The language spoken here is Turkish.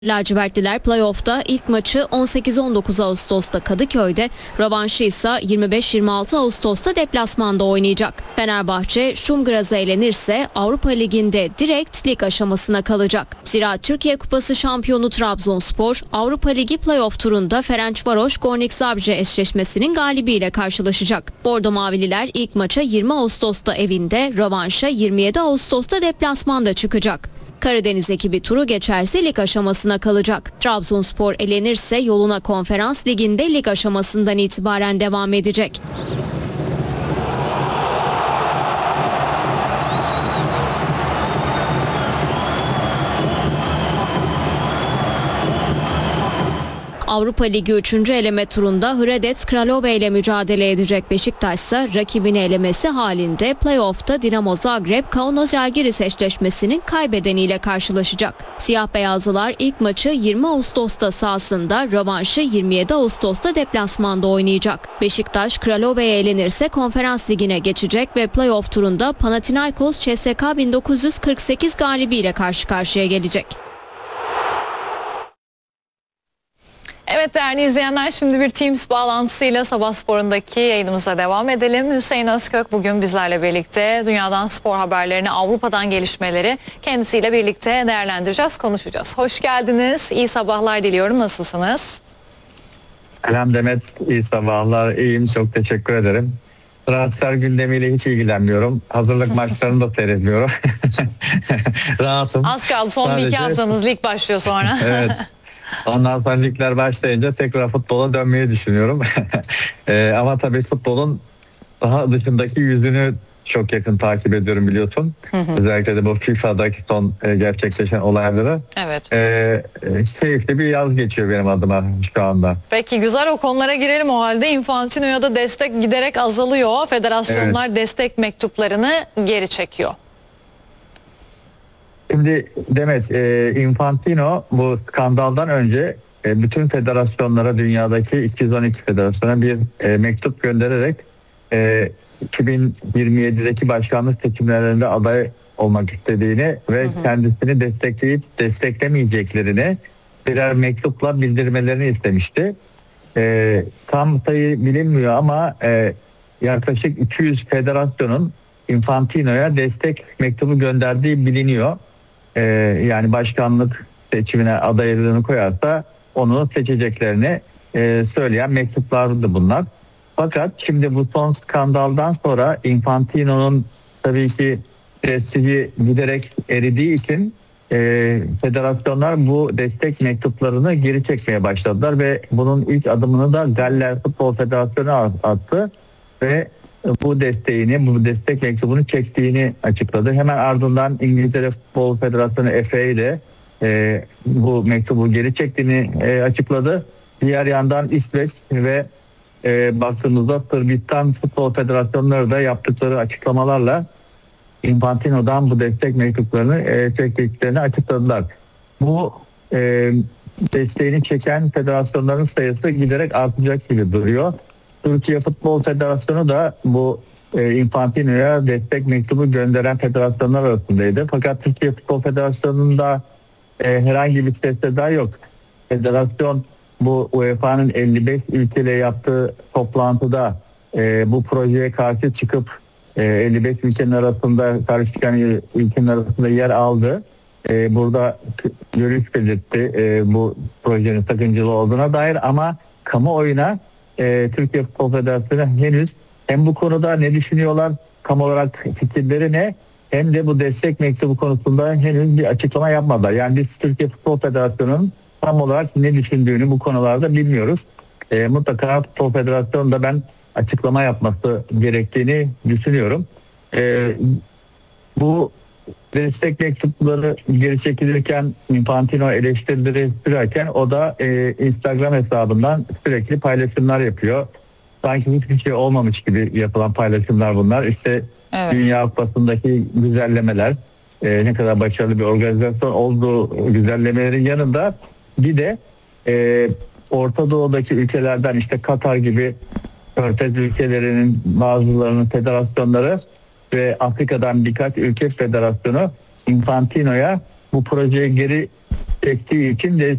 Lacivertliler playoff'ta ilk maçı 18-19 Ağustos'ta Kadıköy'de, rövanşı ise 25-26 Ağustos'ta deplasmanda oynayacak. Fenerbahçe Şumgraz'a elenirse Avrupa Ligi'nde direkt lig aşamasına kalacak. Zira Türkiye Kupası şampiyonu Trabzonspor, Avrupa Ligi playoff turunda Ferencvaros Gornik Zabrze eşleşmesinin galibiyle karşılaşacak. Bordo Mavililer ilk maça 20 Ağustos'ta evinde, rövanşa 27 Ağustos'ta deplasmanda çıkacak. Karadeniz ekibi turu geçerse lig aşamasına kalacak. Trabzonspor elenirse yoluna Konferans Ligi'nde lig aşamasından itibaren devam edecek. Avrupa Ligi 3. eleme turunda Hradec Kralove ile mücadele edecek. Beşiktaş ise rakibini elemesi halinde playoff'ta Dinamo Zagreb Kaunas Žalgiris eşleşmesinin kaybedeniyle karşılaşacak. Siyah beyazlılar ilk maçı 20 Ağustos'ta sahasında, rövanşı 27 Ağustos'ta deplasmanda oynayacak. Beşiktaş Kralove'ye elenirse Konferans Ligi'ne geçecek ve playoff turunda Panathinaikos CSKA 1948 galibiyle karşı karşıya gelecek. Evet değerli izleyenler, şimdi bir Teams bağlantısıyla Sabah Spor'undaki yayınımıza devam edelim. Hüseyin Özkök bugün bizlerle birlikte dünyadan spor haberlerini, Avrupa'dan gelişmeleri kendisiyle birlikte değerlendireceğiz, konuşacağız. Hoş geldiniz, iyi sabahlar diliyorum. Nasılsınız? Selam Demet, iyi sabahlar, iyiyim, çok teşekkür ederim. Transfer gündemiyle hiç ilgilenmiyorum. Hazırlık maçlarını da seyretmiyorum. Rahatım. Az kaldı, son bir iki haftanız, lig başlıyor sonra. Evet. Ondan sonra ligler başlayınca tekrar futbola dönmeyi düşünüyorum. Ama tabii futbolun daha dışındaki yüzünü çok yakın takip ediyorum, biliyorsun. Özellikle de bu FIFA'daki son gerçekleşen olayları. Evet. Keyifli bir yaz geçiyor benim adıma şu anda. Peki güzel, o konulara girelim o halde. Infantino'ya da destek giderek azalıyor. Federasyonlar destek mektuplarını geri çekiyor. Şimdi Demet, Infantino bu skandaldan önce bütün federasyonlara, dünyadaki 212 federasyona bir mektup göndererek 2027'deki başkanlık seçimlerinde aday olmak istediğini ve kendisini destekleyip desteklemeyeceklerini birer mektupla bildirmelerini istemişti. Tam sayı bilinmiyor ama yaklaşık 200 federasyonun Infantino'ya destek mektubu gönderdiği biliniyor. Yani başkanlık seçimine adaylığını koyarsa onu seçeceklerini söyleyen mektuplardı bunlar. Fakat şimdi bu son skandaldan sonra Infantino'nun tabii ki prestiji giderek eridiği için federasyonlar bu destek mektuplarını geri çekmeye başladılar ve bunun ilk adımını da Galler Futbol Federasyonu attı ve bu destek mektubunu çektiğini açıkladı. Hemen ardından İngiltere Futbol Federasyonu FA ile bu mektubu geri çektiğini açıkladı. Diğer yandan İsveç ve baktığımızda Sırbistan Futbol Federasyonları da yaptıkları açıklamalarla Infantino'dan bu destek mektuplarını çektiklerini açıkladılar. Bu desteğini çeken federasyonların sayısı giderek artacak gibi duruyor. Türkiye Futbol Federasyonu da bu Infantino'ya destek mektubu gönderen federasyonlar arasındaydı. Fakat Türkiye Futbol Federasyonu'nda herhangi bir ses daha yok. Federasyon bu UEFA'nın 55 ülkeyle yaptığı toplantıda bu projeye karşı çıkıp 55 ülkenin arasında, karşı çıkan ülkenin arasında yer aldı. Burada görüş belirtti bu projenin sakıncalı olduğuna dair, ama kamuoyuna Türkiye Futbol Federasyonu henüz hem bu konuda ne düşünüyorlar, tam olarak fikirleri ne, hem de bu destek mektubu konusunda henüz bir açıklama yapmadılar. Yani biz Türkiye Futbol Federasyonu'nun tam olarak ne düşündüğünü bu konularda bilmiyoruz. Mutlaka Futbol Federasyonu da ben açıklama yapması gerektiğini düşünüyorum. Bu destek mektupları geri çekilirken, Infantino eleştirileri sürerken o da Instagram hesabından sürekli paylaşımlar yapıyor. Sanki hiçbir şey olmamış gibi yapılan paylaşımlar bunlar. İşte evet, Dünya Kupası'ndaki güzellemeler, ne kadar başarılı bir organizasyon olduğu güzellemelerin yanında bir de Orta Doğu'daki ülkelerden, işte Katar gibi Körfez ülkelerinin bazılarının federasyonları ve Afrika'dan birkaç ülke federasyonu Infantino'ya bu projeye geri çektiği için de